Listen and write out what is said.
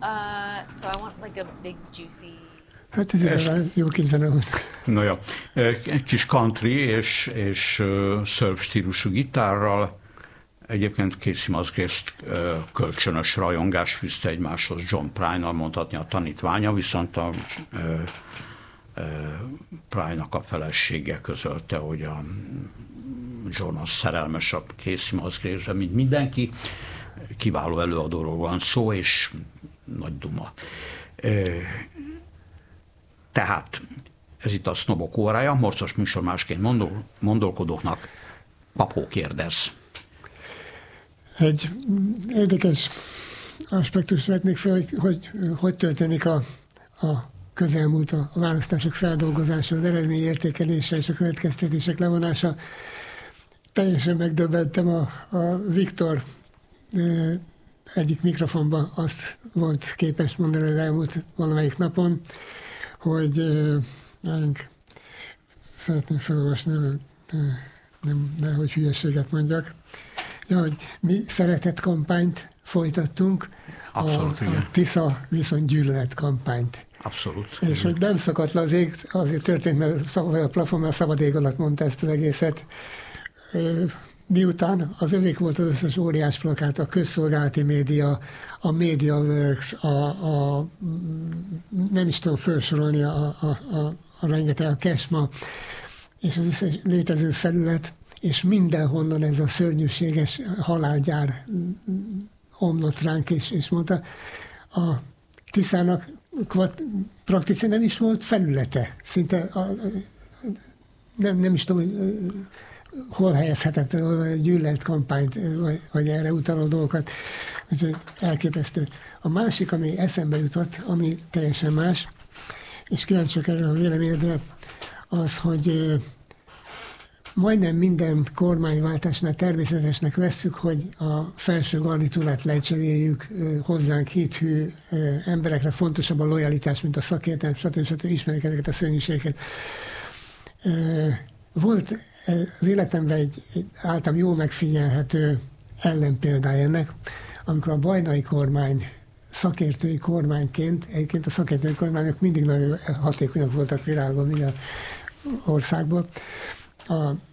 So I want like a big juicy. Hát ez jó kis zene volt. Na jó. Egy kis country és szörb stílusú gitárral. Egyébként Kacey Musgraves-t kölcsönös rajongás fűzte egymáshoz John Prine-nal, mondhatni a tanítványa, viszont a Prine-nak a felesége közölte, hogy a John az szerelmes a Kacey Musgraves-re, mint mindenki. Kiváló előadóról van szó, és nagy duma. Tehát ez itt a Sznobok órája, morcos műsor másként gondolkodóknak. Papó kérdez. Egy érdekes aspektust vetnék fel, hogy történik a közelmúlt, a választások feldolgozása, az eredményértékelése és a következtetések levonása. Teljesen megdöbbentem a Viktor egyik mikrofonban azt volt képes mondani az elmúlt valamelyik napon, hogy szeretném felolvasni, nehogy hülyeséget mondjak, hogy mi szeretett kampányt folytattunk, abszolút, a Tisza viszont gyűlölet kampányt. Abszolút. És hogy nem szakadt le az ég, azért történt, mert a plafon, mert szabad ég alatt mondta ezt az egészet. Miután az övék volt az összes óriás plakát, a közszolgálati média, a MediaWorks, nem is tudom felsorolni a rengeteg, a Kesma, és az összes létező felület, és mindenhonnan ez a szörnyűséges halálgyár omlott ránk, és mondta, a Tiszának praktice nem is volt felülete. Szinte nem is tudom, hogy hol helyezhetett a gyűlölet kampányt, vagy erre utaló dolgokat. Úgyhogy elképesztő. A másik, ami eszembe jutott, ami teljesen más, és kíváncsiak erről a véleményedre, az, hogy majdnem minden kormányváltásnál természetesnek vesszük, hogy a felső garnitúrát lecseréljük, hozzánk hithű emberekre fontosabb a lojalitás, mint a szakértelem, stb. Ismerjük ezeket a szörnyűségeket. Volt az életemben egy általam jól megfigyelhető ellenpéldája ennek, amikor a bajnai kormány szakértői kormányként, egyébként a szakértői kormányok mindig nagyon hatékonyak voltak világon, minden országban.